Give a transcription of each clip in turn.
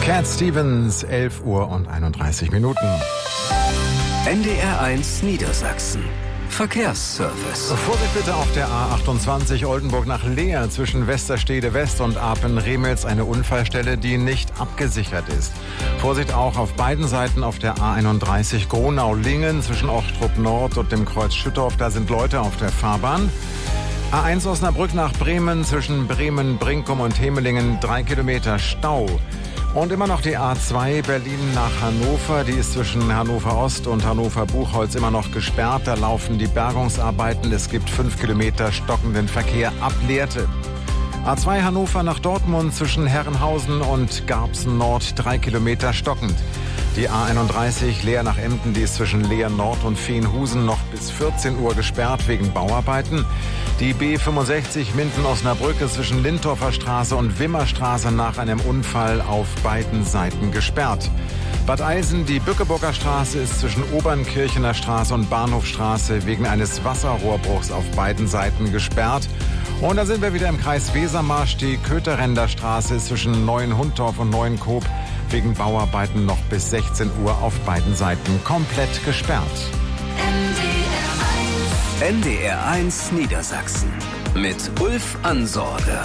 Cat Stevens, 11:31 Uhr. NDR1 Niedersachsen. Verkehrsservice. Vorsicht bitte auf der A28 Oldenburg nach Leer zwischen Westerstede West und Apen-Remels eine Unfallstelle, die nicht abgesichert ist. Vorsicht auch auf beiden Seiten auf der A31 Gronau-Lingen zwischen Ochtrup Nord und dem Kreuz Schüttorf. Da sind Leute auf der Fahrbahn. A1 Osnabrück nach Bremen zwischen Bremen, Brinkum und Hemelingen 3 Kilometer Stau. Und immer noch die A2 Berlin nach Hannover. Die ist zwischen Hannover Ost und Hannover Buchholz immer noch gesperrt. Da laufen die Bergungsarbeiten. Es gibt 5 Kilometer stockenden Verkehr ab Lehrte. A2 Hannover nach Dortmund zwischen Herrenhausen und Garbsen Nord 3 Kilometer stockend. Die A31 Leer nach Emden, die ist zwischen Leer Nord und Veenhusen noch bis 14 Uhr gesperrt wegen Bauarbeiten. Die B65 Minden-Osnabrück ist zwischen Lindorfer Straße und Wimmerstraße nach einem Unfall auf beiden Seiten gesperrt. Bad Eisen, die Bückeburger Straße ist zwischen Obernkirchener Straße und Bahnhofstraße wegen eines Wasserrohrbruchs auf beiden Seiten gesperrt. Und da sind wir wieder im Kreis Wesermarsch. Die Kötherender Straße ist zwischen Neuenhundorf und Neuenkoop wegen Bauarbeiten noch bis 16 Uhr auf beiden Seiten komplett gesperrt. NDR1 Niedersachsen mit Ulf Ansorge.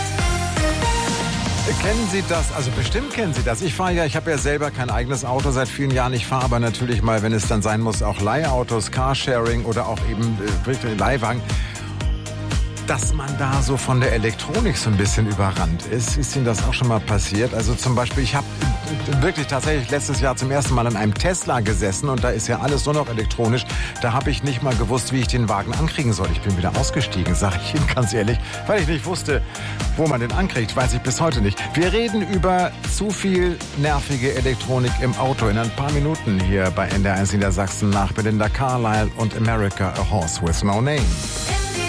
Kennen Sie das? Also bestimmt kennen Sie das. Ich habe ja selber kein eigenes Auto seit vielen Jahren. Ich fahre aber natürlich mal, wenn es dann sein muss, auch Leihautos, Carsharing oder auch eben Leihwagen. Dass man da so von der Elektronik so ein bisschen überrannt ist. Ist Ihnen das auch schon mal passiert? Also zum Beispiel, ich habe wirklich tatsächlich letztes Jahr zum ersten Mal in einem Tesla gesessen und da ist ja alles nur noch elektronisch. Da habe ich nicht mal gewusst, wie ich den Wagen ankriegen soll. Ich bin wieder ausgestiegen, sage ich Ihnen ganz ehrlich, weil ich nicht wusste, wo man den ankriegt. Weiß ich bis heute nicht. Wir reden über zu viel nervige Elektronik im Auto in ein paar Minuten hier bei NDR1 Niedersachsen nach Belinda Carlisle und America, A Horse with No Name.